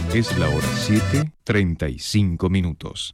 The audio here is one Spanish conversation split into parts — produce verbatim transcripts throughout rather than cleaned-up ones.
Es la hora siete, treinta y cinco minutos.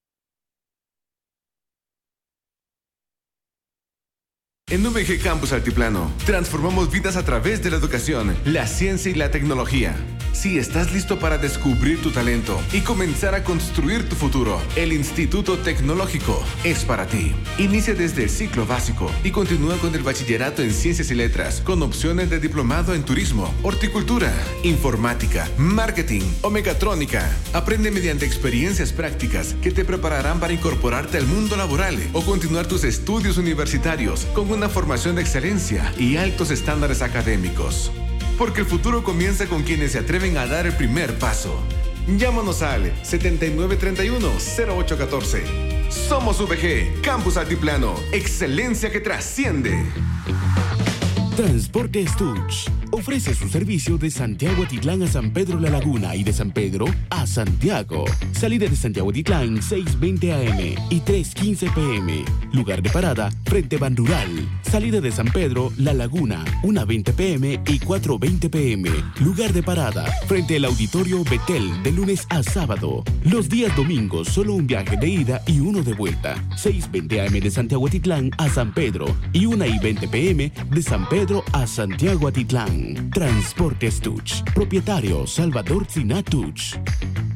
En U V G Campus Altiplano, transformamos vidas a través de la educación, la ciencia y la tecnología. Si estás listo para descubrir tu talento y comenzar a construir tu futuro, el Instituto Tecnológico es para ti. Inicia desde el ciclo básico y continúa con el bachillerato en Ciencias y Letras, con opciones de diplomado en Turismo, Horticultura, Informática, Marketing o Mecatrónica. Aprende mediante experiencias prácticas que te prepararán para incorporarte al mundo laboral o continuar tus estudios universitarios con una formación de excelencia y altos estándares académicos. Porque el futuro comienza con quienes se atreven a dar el primer paso. Llámanos al setenta y nueve treinta y uno, cero ocho catorce. Somos U V G, Campus Altiplano. Excelencia que trasciende. Transporte Stuch ofrece su servicio de Santiago Atitlán a San Pedro La Laguna y de San Pedro a Santiago. Salida de Santiago Atitlán seis veinte a eme y tres quince pe eme. Lugar de parada frente Ban Rural. Salida de San Pedro La Laguna una veinte pe eme y cuatro veinte pe eme. Lugar de parada frente al Auditorio Betel de lunes a sábado. Los días domingos solo un viaje de ida y uno de vuelta. seis veinte a eme de Santiago Atitlán a San Pedro y una y veinte pe eme de San Pedro a Santiago Atitlán. Transporte Stuch. Propietario Salvador Sinatuch.